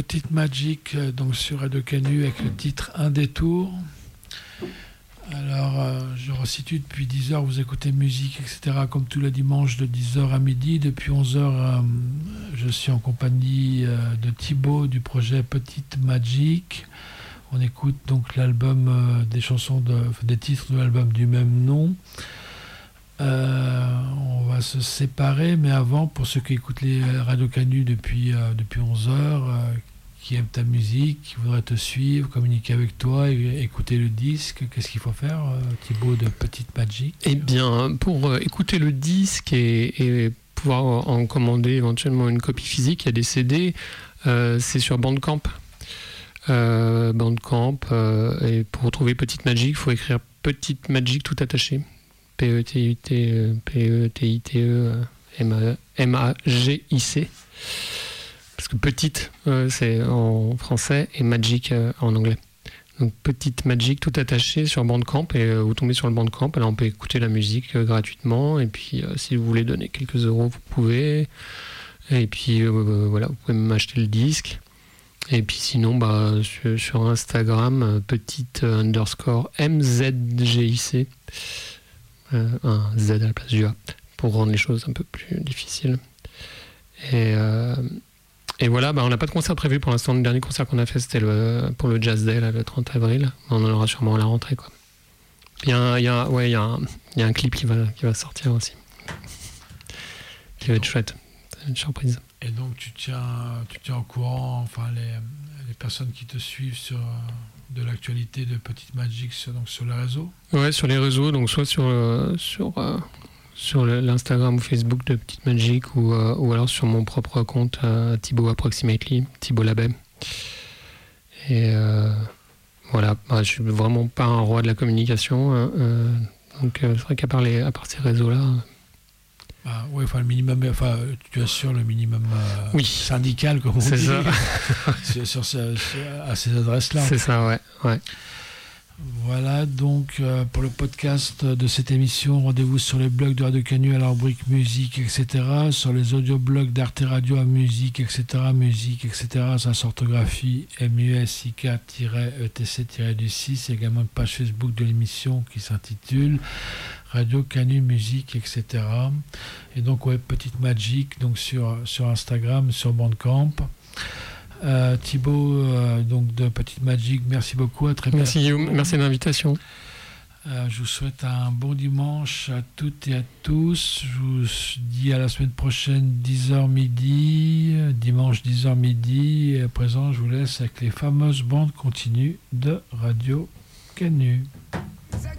Petite Magic, donc sur Radio Canu avec le titre Un détour. Alors, je resitue depuis 10h, vous écoutez musique, etc. Comme tous les dimanches de 10h à midi. Depuis 11h, je suis en compagnie de Thibaut du projet Petite Magic. On écoute donc l'album des chansons, des titres de l'album du même nom. On va se séparer, mais avant, pour ceux qui écoutent les Radio Canu depuis 11h, qui aiment ta musique, qui voudraient te suivre, communiquer avec toi, et écouter le disque, qu'est-ce qu'il faut faire, Thibaut de Petite Magic? Eh bien, pour écouter le disque et pouvoir en commander éventuellement une copie physique, il y a des CD, c'est sur Bandcamp. Et pour retrouver Petite Magic, il faut écrire Petite Magic tout attaché. Petite Magic, parce que petite c'est en français et magic en anglais. Donc Petite Magic tout attaché sur Bandcamp, et vous tombez sur le Bandcamp, alors on peut écouter la musique gratuitement, et puis si vous voulez donner quelques euros vous pouvez, et puis voilà, vous pouvez même acheter le disque. Et puis sinon, sur Instagram, petite _MZGIC, un Z à la place du A, pour rendre les choses un peu plus difficiles. Et voilà, on n'a pas de concert prévu pour l'instant. Le dernier concert qu'on a fait, c'était pour le Jazz Day, là, le 30 avril. On en aura sûrement à la rentrée, quoi. Il y a un clip qui va sortir aussi, qui va être chouette. C'est une surprise. Et donc tu tiens au courant, enfin les personnes qui te suivent de l'actualité de Petite Magic sur les réseaux? Ouais, sur les réseaux, donc soit sur l'Instagram ou Facebook de Petite Magic, ou alors sur mon propre compte Thibaut Approximately, Thibaut Labet. Et voilà, je suis vraiment pas un roi de la communication, donc c'est vrai qu'à part ces réseaux-là. Oui, le minimum, tu assures le minimum syndical, comme on dit. C'est ça. À ces adresses-là. C'est ça, ouais. Voilà, donc pour le podcast de cette émission, rendez-vous sur les blogs de Radio Canu à la rubrique musique, etc. Sur les audioblogs d'Arte Radio à musique, etc. Musique, etc. Ça s'orthographie MUSIK-ETC-6. Il y a également une page Facebook de l'émission qui s'intitule Radio Canu Musique, etc. Et donc, Petite Magic, donc sur Instagram, sur Bandcamp. Thibaut, donc de Petite Magic, merci beaucoup. À très bientôt. Merci Guillaume, merci de l'invitation. Je vous souhaite un bon dimanche à toutes et à tous. Je vous dis à la semaine prochaine, 10h midi, dimanche 10h midi. Et à présent, je vous laisse avec les fameuses bandes continues de Radio Canu.